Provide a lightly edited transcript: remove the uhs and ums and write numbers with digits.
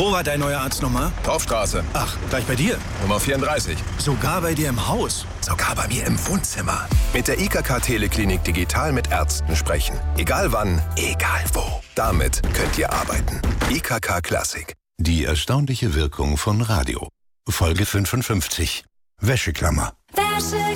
Wo war dein neuer Arzt nochmal? Torfstraße. Ach, gleich bei dir? Nummer 34. Sogar bei dir im Haus? Sogar bei mir im Wohnzimmer. Mit der IKK Teleklinik digital mit Ärzten sprechen. Egal wann, egal wo. Damit könnt ihr arbeiten. IKK Klassik. Die erstaunliche Wirkung von Radio. Folge 55. Wäscheklammer.